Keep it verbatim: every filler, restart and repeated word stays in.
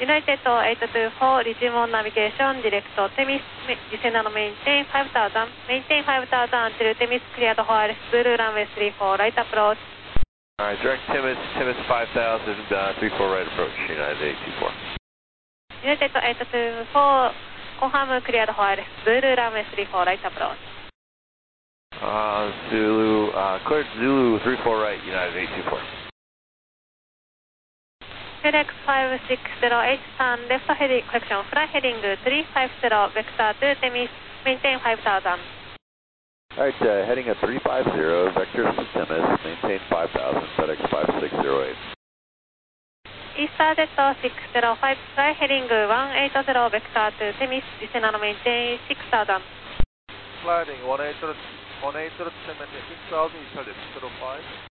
United eight two four, Digimon Navigation, direct to Temis, descend and maintain five thousand, maintain five thousand until Temis cleared for R F, Zulu runway three four, right approach. Alright, direct Temis, Temis five thousand, uh, three four right approach, United eight two four. United eight two four, confirm cleared for R F, Zulu runway three four, right approach. Uh, Zulu, uh, cleared Zulu three four right, United eight two four. FedEx five six zero eight, turn left heading, correction, fly heading three five zero, vector to Temis, maintain five thousand. Alright, uh, heading at three five zero, vector to Temis, maintain five thousand, FedEx five six zero eight. EasterJet six zero five, fly heading one eight zero, vector to Temis, descend and maintain six thousand. Sliding one eight zero, one eight zero, descend maintain six thousand, EasterJet six zero five.